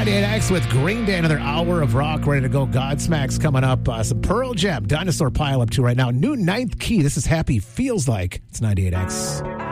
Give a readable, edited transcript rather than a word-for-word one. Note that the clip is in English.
98X with Green Day, another hour of rock ready to go. Godsmack's coming up. Some Pearl Jam, Dinosaur Pile up to right now. New Ninth Key. This is Happy Feels Like. It's 98X.